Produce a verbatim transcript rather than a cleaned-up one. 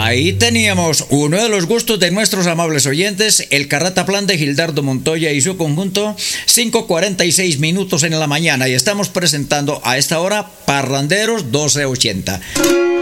Ahí teníamos uno de los gustos de nuestros amables oyentes, el Carrataplan de Gildardo Montoya y su conjunto, cinco cuarenta y seis minutos en la mañana, y estamos presentando a esta hora Parranderos doce ochenta.